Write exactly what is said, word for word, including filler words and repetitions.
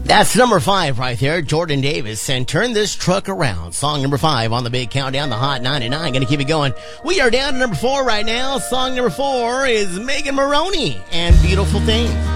That's number five right there, Jordan Davis, and Turn This Truck Around. Song number five on the big countdown, the Hot ninety-nine. Going to keep it going. We are down to number four right now. Song number four is Megan Maroney and Beautiful Things.